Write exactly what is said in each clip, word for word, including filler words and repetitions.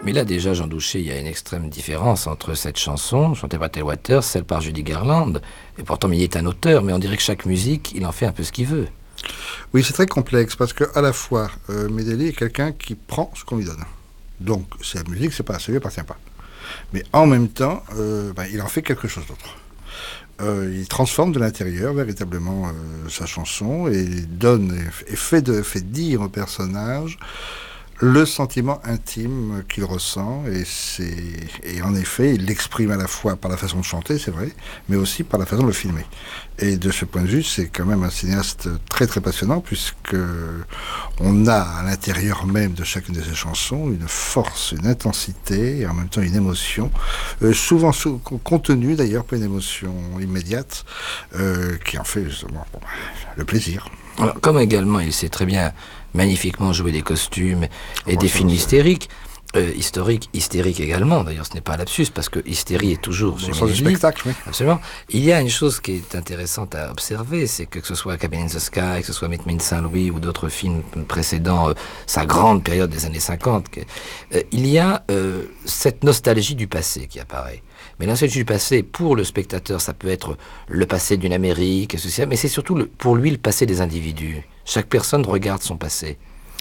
Mais là, déjà, Jean Douché, il y a une extrême différence entre cette chanson, chantée par Tel Waters, celle par Judy Garland. Et pourtant, il est un auteur, mais on dirait que chaque musique, il en fait un peu ce qu'il veut. Oui, c'est très complexe, parce qu'à la fois, euh, Medley est quelqu'un qui prend ce qu'on lui donne. Donc, c'est la musique, c'est pas, ça lui appartient pas. Mais en même temps, euh, ben, il en fait quelque chose d'autre. Euh, il transforme de l'intérieur véritablement euh, sa chanson et donne et fait, de, fait dire au personnage le sentiment intime qu'il ressent, et, c'est, et en effet, il l'exprime à la fois par la façon de chanter, c'est vrai, mais aussi par la façon de le filmer. Et de ce point de vue, c'est quand même un cinéaste très très passionnant, puisque on a à l'intérieur même de chacune de ses chansons une force, une intensité, et en même temps une émotion, euh, souvent sous, contenue d'ailleurs, pas une émotion immédiate, euh, qui en fait justement bon, le plaisir. Alors, comme également, il sait très bien magnifiquement jouer des costumes et oh, des films hystériques, euh, historiques, hystériques également, d'ailleurs ce n'est pas un lapsus, parce que hystérie est toujours sur le spectacle, oui. Absolument. Il y a une chose qui est intéressante à observer, c'est que que ce soit Cabin in the Sky, que ce soit Meet Me in Saint-Louis ou d'autres films précédents, euh, sa grande période des années cinquante, que, euh, il y a euh, cette nostalgie du passé qui apparaît. Mais la nostalgie du passé, pour le spectateur, ça peut être le passé d'une Amérique, et ceci, mais c'est surtout le, pour lui le passé des individus. Chaque personne regarde son passé.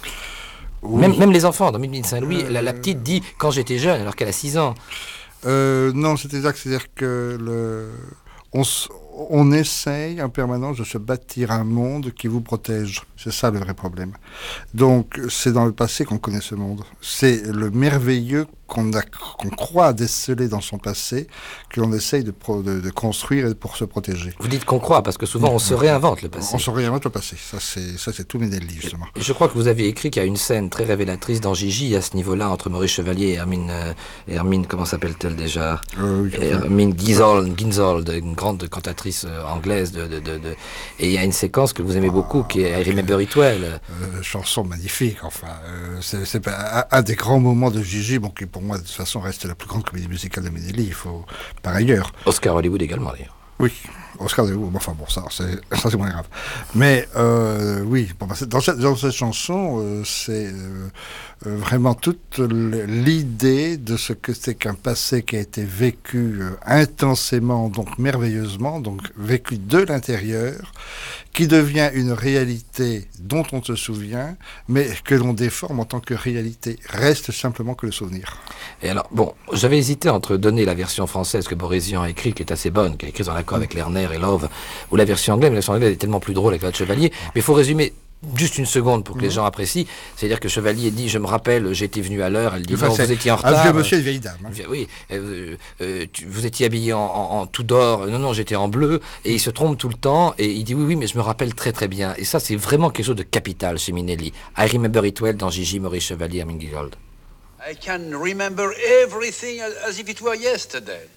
Oui. Même, même les enfants, dans Meet Me in Saint-Louis, euh... la, la petite dit « quand j'étais jeune », alors qu'elle a six ans. Euh, non, c'est exact, c'est-à-dire que le... on, on essaye en permanence de se bâtir un monde qui vous protège. C'est ça le vrai problème. Donc, c'est dans le passé qu'on connaît ce monde. C'est le merveilleux qu'on, a, qu'on croit déceler dans son passé que l'on essaye de, pro, de, de construire pour se protéger. Vous dites qu'on croit, parce que souvent on se réinvente le passé. On se réinvente le passé. Ça, c'est, ça, c'est tout Medley, justement. Et je crois que vous avez écrit qu'il y a une scène très révélatrice dans Gigi à ce niveau-là, entre Maurice Chevalier et Hermine, euh, Hermine comment s'appelle-t-elle déjà euh, oui, Hermine Ginzold, Ginzold, une grande cantatrice euh, anglaise. De, de, de, de... Et il y a une séquence que vous aimez beaucoup, qui est I Remember It Well. Euh, chanson magnifique, enfin. Euh, c'est, c'est un, un des grands moments de Gigi, bon, qui pour moi, de toute façon, reste la plus grande comédie musicale de Medley, il faut, par ailleurs. Oscar Hollywood également, d'ailleurs. Oui, Oscar Hollywood, enfin bon, ça, c'est, ça, c'est moins grave. Mais, euh, oui, bon, dans, cette, dans cette chanson, euh, c'est euh, euh, vraiment toute l'idée de ce que c'est qu'un passé qui a été vécu euh, intensément, donc merveilleusement, donc vécu de l'intérieur, qui devient une réalité dont on se souvient, mais que l'on déforme en tant que réalité. Reste simplement que le souvenir. Et alors, bon, j'avais hésité entre donner la version française que Boris Vian a écrite, qui est assez bonne, qui est écrite en accord avec Lerner et Love, ou la version anglaise, mais la version anglaise est tellement plus drôle avec Val Chevalier. Mais il faut résumer juste une seconde pour que mmh. les gens apprécient. C'est-à-dire que Chevalier dit, je me rappelle, j'étais venu à l'heure. Elle dit, enfin, non, vous étiez en retard. Un vieux monsieur et une vieille dame. Hein. Oui, euh, euh, tu, vous étiez habillé en, en, en tout d'or. Non, non, j'étais en bleu. Et il se trompe tout le temps. Et il dit, oui, oui, mais je me rappelle très, très bien. Et ça, c'est vraiment quelque chose de capital chez Minnelli. I Remember It Well dans Gigi, Maurice Chevalier, Hermine Ginzold. I can remember everything as if it were yesterday.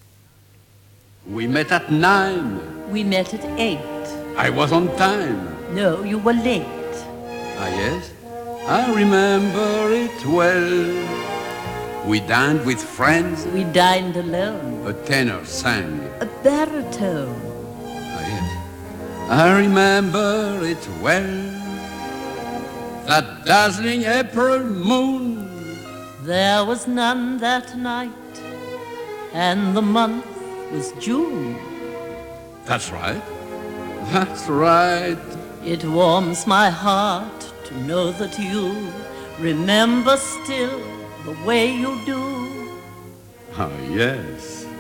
We met at nine. We met at eight. I was on time. No, you were late. Ah, yes? I remember it well. We dined with friends. We dined alone. A tenor sang. A baritone. Ah, yes. I remember it well. That dazzling April moon. There was none that night, and the month was June. That's right. That's right. It warms my heart to know that you remember still the way you do. Oh, yes.